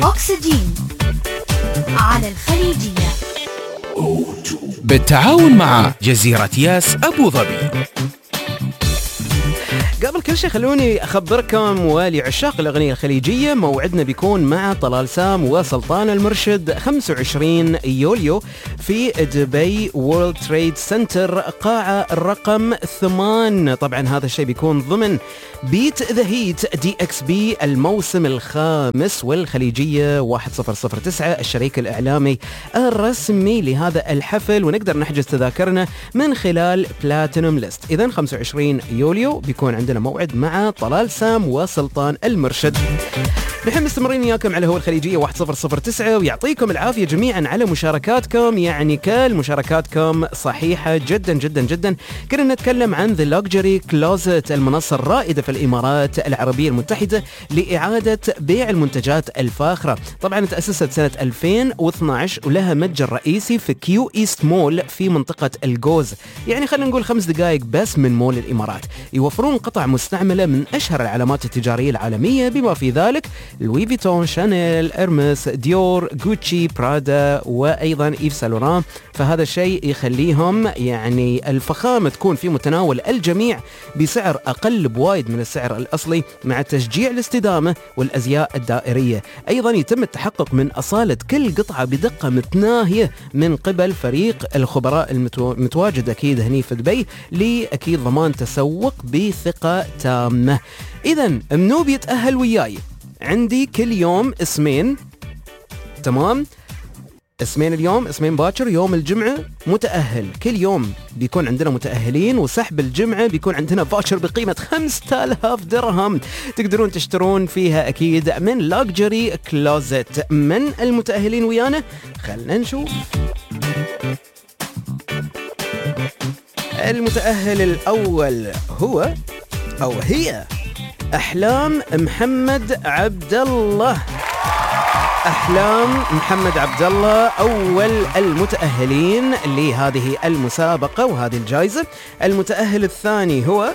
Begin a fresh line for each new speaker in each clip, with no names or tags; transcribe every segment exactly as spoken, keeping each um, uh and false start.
أكسجين على الخليجية
بالتعاون مع جزيرة ياس أبو ظبي.
قبل كل شيء خلوني أخبركم ولعشاق الأغنية الخليجية موعدنا بيكون مع طلال سام وسلطان المرشد خمسة وعشرين يوليو في دبي وورلد تريد سنتر قاعة الرقم ثمان. طبعا هذا الشيء بيكون ضمن بيت ذا هيت دي اكس بي الموسم الخامس والخليجية واحد صفر صفر تسعة الشريك الإعلامي الرسمي لهذا الحفل، ونقدر نحجز تذاكرنا من خلال بلاتينوم ليست. إذن خمسة وعشرين يوليو بيكون عندنا موعد مع طلال سام وسلطان المرشد. نحن مستمرين وياكم على هو الخليجية واحد صفر صفر تسعة، ويعطيكم العافية جميعا على مشاركاتكم، يعني كل مشاركاتكم صحيحة جدا جدا جدا. كنا نتكلم عن The Luxury Closet، المنصة الرائدة في الإمارات العربية المتحدة لإعادة بيع المنتجات الفاخرة. طبعا تأسست سنة ألفين واثناشر ولها متجر رئيسي في كيو إيست مول في منطقة الجوز، يعني خلينا نقول خمس دقائق بس من مول الإمارات. يوفرون قطع مستعملة من أشهر العلامات التجارية العالمية بما في ذلك لوي فيتون، شانيل، إرمس، ديور، غوتشي، برادا، وأيضا إيف سالوران. فهذا الشيء يخليهم يعني الفخامة تكون في متناول الجميع بسعر أقل بوايد من السعر الأصلي، مع تشجيع الاستدامة والأزياء الدائرية. أيضا يتم التحقق من أصالة كل قطعة بدقة متناهية من قبل فريق الخبراء المتواجد أكيد هني في دبي لأكيد ضمان تسوق بثقة تامة. إذن منو بيتأهل وياي؟ عندي كل يوم اسمين، تمام؟ اسمين اليوم، اسمين باكر، يوم الجمعة متأهل. كل يوم بيكون عندنا متأهلين، وسحب الجمعة بيكون عندنا باكر بقيمة خمسة آلاف درهم تقدرون تشترون فيها أكيد من Luxury Closet. من المتأهلين ويانا؟ خلنا نشوف. المتأهل الأول هو أو هي أحلام محمد عبد الله. أحلام محمد عبد الله أول المتأهلين لهذه المسابقة وهذه الجائزة. المتأهل الثاني هو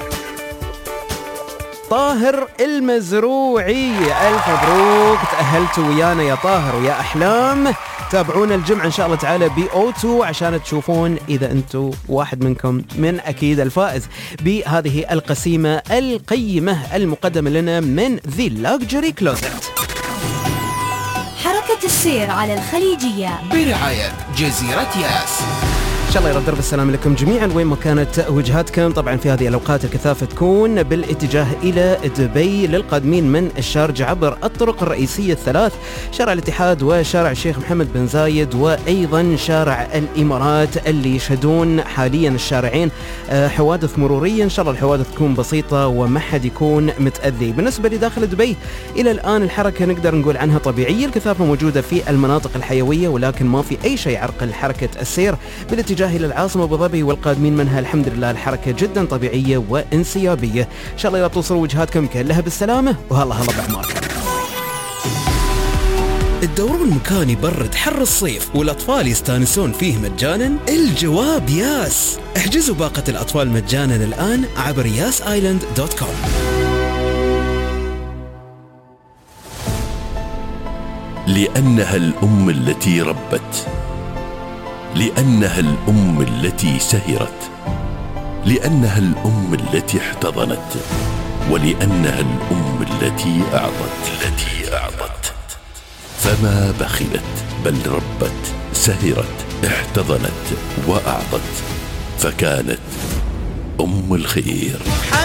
طاهر المزروعي. ألف مبروك، تأهلتوا ويانا يا طاهر ويا أحلام. تابعونا الجمعة إن شاء الله تعالى بي أو تو عشان تشوفون إذا أنتوا واحد منكم من أكيد الفائز بهذه القسيمة القيمة المقدمة لنا من The Luxury Closet.
حركة السير على الخليجية
برعاية جزيرة ياس.
إن شاء الله يرد بالسلام لكم جميعا وين ما كانت وجهاتكم. طبعا في هذه الأوقات الكثافة تكون بالاتجاه إلى دبي للقادمين من الشارجة عبر الطرق الرئيسية الثلاث، شارع الاتحاد وشارع الشيخ محمد بن زايد وأيضا شارع الإمارات، اللي يشهدون حاليا الشارعين حوادث مرورية. إن شاء الله الحوادث تكون بسيطة وما حد يكون متأذي. بالنسبة لداخل دبي إلى الآن الحركة نقدر نقول عنها طبيعية، الكثافة موجودة في المناطق الحيوية ولكن ما في أي شيء يعرقل حركة السير بالاتجاه إلى العاصمة أبو ظبي والقادمين منها. الحمد لله الحركة جدا طبيعية وانسيابية. إن شاء الله توصلوا وجهاتكم كلها بالسلامة، وهلا هلا بأعماركم.
الدورون مكان يبرد حر الصيف والأطفال يستانسون فيه مجانا؟ الجواب ياس. احجزوا باقة الأطفال مجانا الآن عبر ياس آيلاند دوت كوم.
لأنها الأم التي ربت، لأنها الأم التي سهرت، لأنها الأم التي احتضنت، ولأنها الأم التي أعطت التي أعطت فما بخلت بل ربت، سهرت، احتضنت وأعطت، فكانت أم الخير.